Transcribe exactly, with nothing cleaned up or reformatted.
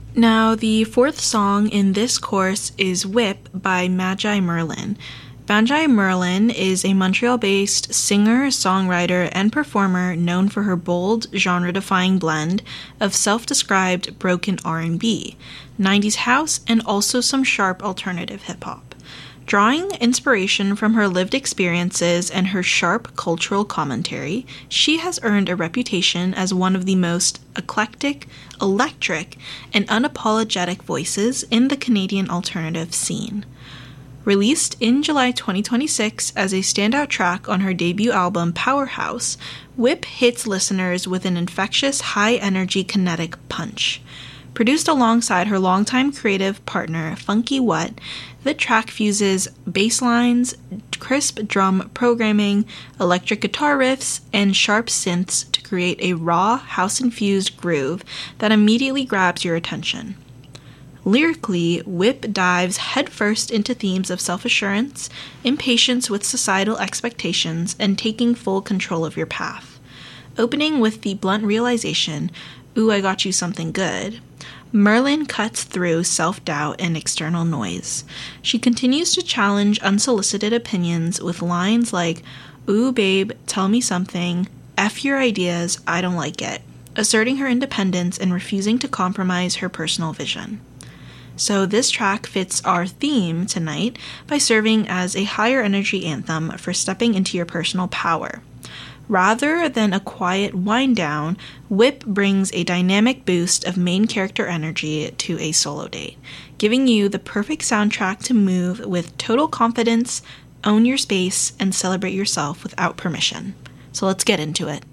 Now, the fourth song in this course is Whip by Magi Merlin. Magi Merlin is a Montreal-based singer, songwriter, and performer known for her bold, genre-defying blend of self-described broken R and B, nineties house, and also some sharp alternative hip-hop. Drawing inspiration from her lived experiences and her sharp cultural commentary, she has earned a reputation as one of the most eclectic, electric, and unapologetic voices in the Canadian alternative scene. Released in July twenty twenty-six as a standout track on her debut album Powerhouse, Whip hits listeners with an infectious, high-energy kinetic punch. Produced alongside her longtime creative partner, Funky What, the track fuses bass lines, crisp drum programming, electric guitar riffs, and sharp synths to create a raw, house-infused groove that immediately grabs your attention. Lyrically, Whip dives headfirst into themes of self-assurance, impatience with societal expectations, and taking full control of your path. Opening with the blunt realization, "Ooh, I got you something good," Merlin cuts through self-doubt and external noise. She continues to challenge unsolicited opinions with lines like, "Ooh, babe, tell me something, F your ideas, I don't like it," asserting her independence and refusing to compromise her personal vision. So this track fits our theme tonight by serving as a higher energy anthem for stepping into your personal power. Rather than a quiet wind down, Whip brings a dynamic boost of main character energy to a solo date, giving you the perfect soundtrack to move with total confidence, own your space, and celebrate yourself without permission. So let's get into it.